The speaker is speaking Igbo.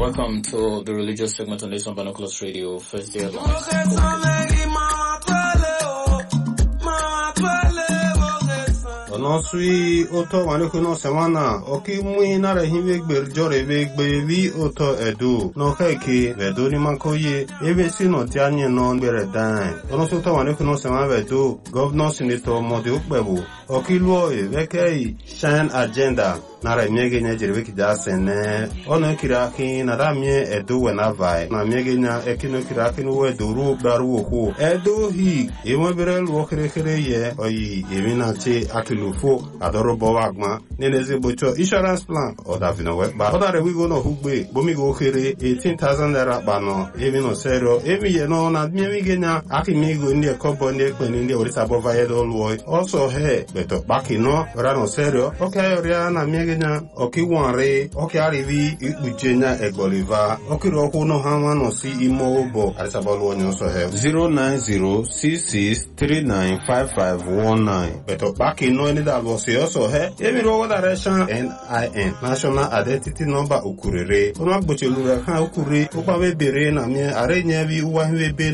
Welcome to the religious segment on this on Binoculars Radio, first day of no sui oto manukuno semana oki mui na rehiwe gberjore we gbevi oto edu no keke vedo ni makoye ebe si no tianye no ngbere dan ono so to manukuno semana vedo governor senator mode okpebu oki luo e vekei shine agenda na remege nya jerwe kida sene ono kiraki na ramie edu wena vai na mege nya ekino kiraki no wedo ru daru oku edu hi emo bere luo kere ye oyi emina che akilu fo adoro bowagma neneze bocho insurance plan oda vino weba oda re we go no hugbe bomi go kere 18,000 naira bano emi no sero emi ye no na mi genya akimi go ndi kobo ndi ekpeni ndi orisa bova ye do luo also he beto baki no ora no sero okay ora na mi genya oki wanre oki arivi ikpujenya egboliva oki ro ku no hama no si imo obo arisa bolu onyo so he 09066395519 beto baki no ni da lo se also he emi ro direction NIN national identity number ukurere ono agbochelu re kan ukure o pa be bere na mi are nya bi uwa hwe be